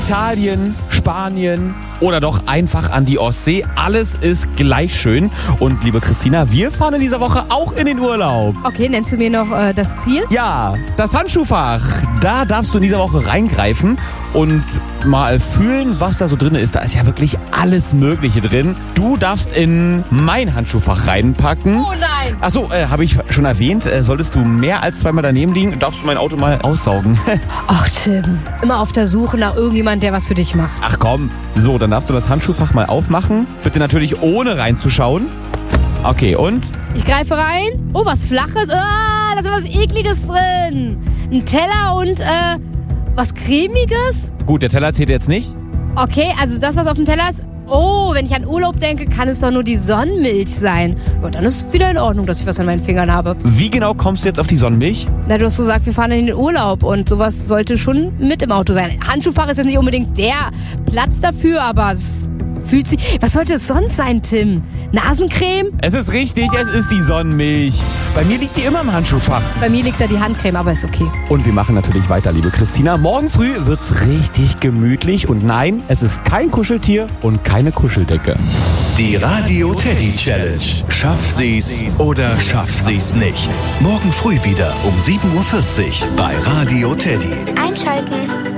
Italien, Spanien oder doch einfach an die Ostsee. Alles ist gleich schön. Und liebe Christina, wir fahren in dieser Woche auch in den Urlaub. Okay, nennst du mir noch das Ziel? Ja, das Handschuhfach. Da darfst du in dieser Woche reingreifen und mal fühlen, was da so drin ist. Da ist ja wirklich alles Mögliche drin. Du darfst in mein Handschuhfach reinpacken. Oh nein! Achso, habe ich schon erwähnt. Solltest du mehr als zweimal daneben liegen, darfst du mein Auto mal aussaugen. Ach Tim, immer auf der Suche nach irgendjemand, der was für dich macht. Ach komm. So, dann darfst du das Handschuhfach mal aufmachen. Bitte natürlich ohne reinzuschauen. Okay, und? Ich greife rein. Oh, was Flaches. Ah, da ist was Ekliges drin. Ein Teller und was Cremiges. Gut, der Teller zählt jetzt nicht. Okay, also das, was auf dem Teller ist. Oh, wenn ich an Urlaub denke, kann es doch nur die Sonnenmilch sein. Ja, dann ist es wieder in Ordnung, dass ich was an meinen Fingern habe. Wie genau kommst du jetzt auf die Sonnenmilch? Na, du hast gesagt, wir fahren in den Urlaub und sowas sollte schon mit im Auto sein. Handschuhfach ist jetzt nicht unbedingt der Platz dafür, aber es fühlt sich... Was sollte es sonst sein, Tim? Nasencreme? Es ist richtig, es ist die Sonnenmilch. Bei mir liegt die immer im Handschuhfach. Bei mir liegt da die Handcreme, aber ist okay. Und wir machen natürlich weiter, liebe Christina. Morgen früh wird's richtig gemütlich. Und nein, es ist kein Kuscheltier und keine Kuscheldecke. Die Radio Teddy Challenge. Schafft sie's oder schafft sie's nicht? Morgen früh wieder um 7:40 Uhr bei Radio Teddy. Einschalten.